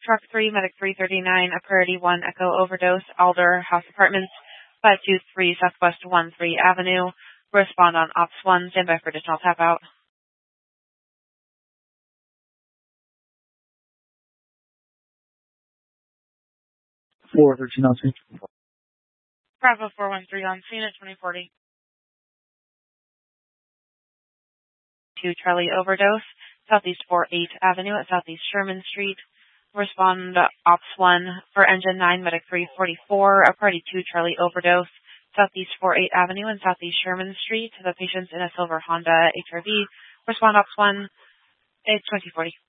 Truck 3, Medic 339, a Priority 1 Echo Overdose, Alder House Apartments, 523 Southwest 13 Avenue. Respond on Ops 1. Stand by for additional tap out. Four Virginia. Bravo 413 on scene at 2040. 2 Charlie Overdose, Southeast 48 Avenue at Southeast Sherman Street. Respond Ops 1 for Engine 9, Medic 344, a Party 2 Charlie Overdose, Southeast 48 Avenue and Southeast Sherman Street. The patient's in a silver Honda HRV. Respond Ops 1, 2040.